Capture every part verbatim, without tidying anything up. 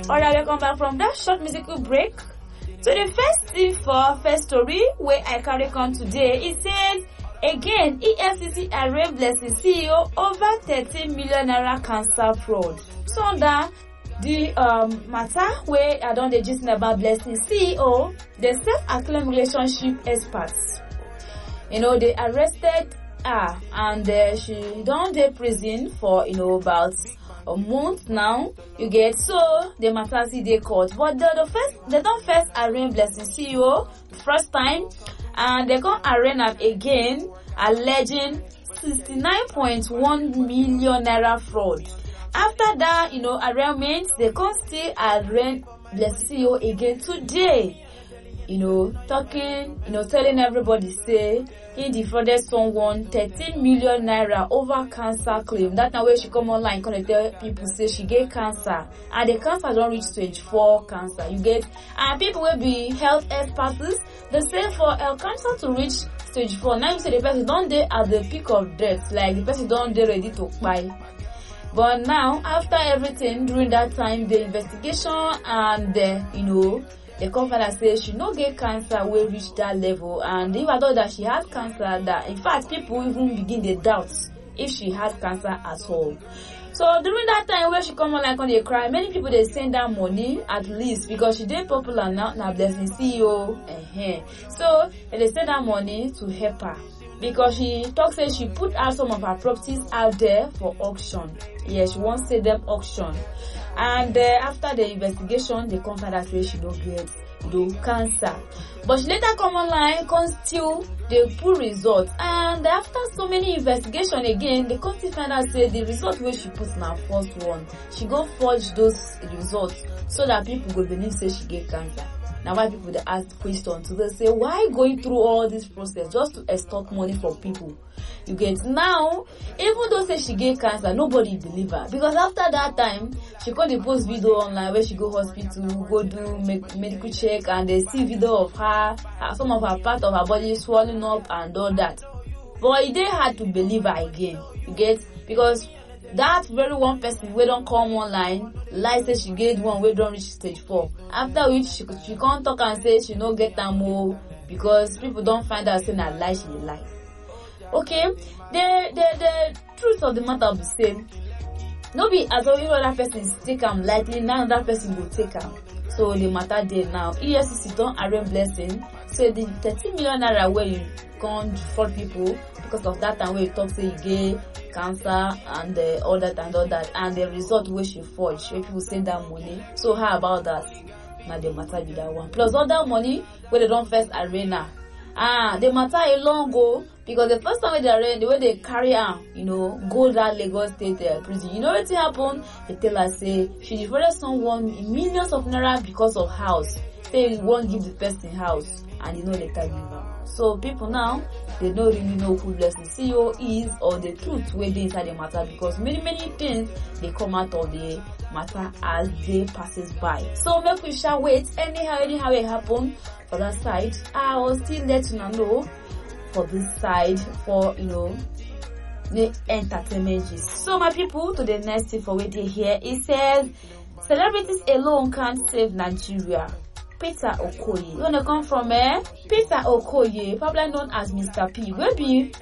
Alright, welcome back from that short musical break. So the first thing for first story where I carry on today, it says again E F C C arraign Blessing C E O over thirteen million naira cancer fraud. So under the um matter where I don't dey gist about Blessing C E O, the self-acclaimed relationship experts, you know, they arrested her and uh, she don't dey prison for you know about a month now. You get, so the matter see they court, but the, the first they don't first arraign Blessing C E O first time, and they can arraign her again, alleging sixty-nine point one million naira fraud. After that, you know, arraignment, they can still arraign Blessing C E O again today. You know, talking, you know, telling everybody say he defrauded someone thirteen million naira over cancer claim. That now where she come online, can tell people say she get cancer, and the cancer don't reach stage four cancer. You get, and people will be health experts. They say for uh, cancer to reach stage four, now you say the person don't dey at the peak of death, like the person don't dey ready to die. But now, after everything during that time, the investigation and the, you know, the company says she no get cancer will reach that level, and even though that she had cancer, that in fact people even begin the doubts if she had cancer at all. So during that time where she come on like on the cry, many people they send her money at least because she did popular now. Now Blessing C E O, uh-huh. So they send her money to help her because she talks say she put out some of her properties out there for auction. Yeah, she wants to them auction. And uh, after the investigation, the company says she don't get no cancer. But she later come online, can still the poor result. And after so many investigation again, the company find out say the result where she put in her first one, she go forge those results so that people go believe say she get cancer. Now why people they ask questions, so they say why going through all this process just to extort money from people? You get, now even though say she get cancer, nobody believe her because after that time she got the post video online where she go hospital, go do make medical check, and they see video of her, her some of her part of her body swelling up and all that. But it dey hard to believe her again. You get, because that very one person we don't come online lie say she get one we don't reach stage four. After which she she can't talk and say she no get am more because people don't find out saying that lie she dey lie. Okay, the the the truth of the matter be same. No be as though other person take am lightly, now another person will take am. So the matter there now. E F C C don't arraign Blessing. Say the thirteen million naira where you can't fraud people because of that time where you talk say you get cancer and uh, all that and all that, and the result where she forged, where people send that money. So how about that? Now the matter be that one. Plus other money where they don't first arena. Ah, the matter a long go because the first time they arraign, the way they carry her, you know, go that Lagos State uh, prison. You know what happened? They tell her say she defrauded someone millions of naira because of house. Say you won't give the person house, and you know they can give her. So people now they don't really know who Blessing C E O is or the truth where they inside the matter because many many things they come out of the matter as they passes by. So make we shall wait. Anyhow, anyhow it happen for that side. I will still let you know for this side for you know the entertainment gist. So my people, to the next thing for waiting here, it says celebrities alone can't save Nigeria. Peter Okoye. You wanna come from eh? Peter Okoye, probably known as Mister P, will be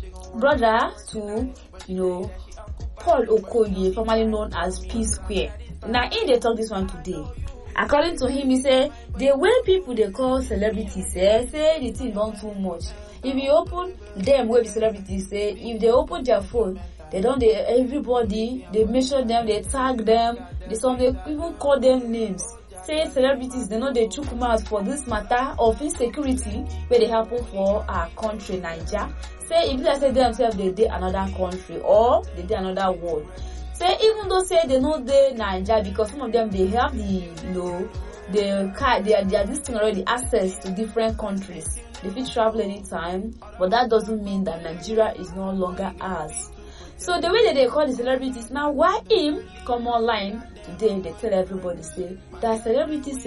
brother to you know Paul Okoye, formerly known as P Square. Now in they talk this one today. According to him, he say the way people they call celebrities eh, say the thing don't too much. If you open them where the celebrities say if they open their phone, they don't they everybody they measure them, they tag them, they some they even call them names. Say celebrities they know they took mouth for this matter of insecurity where they happen for our country Nigeria. Say if they say themselves they did another country or they did another world. Say even though say they know they Nigeria because some of them they have the you know the card they are they are this thing already access to different countries. They fit travel anytime, but that doesn't mean that Nigeria is no longer ours. So the way that they call the celebrities now, why him come online today? They tell everybody say that celebrities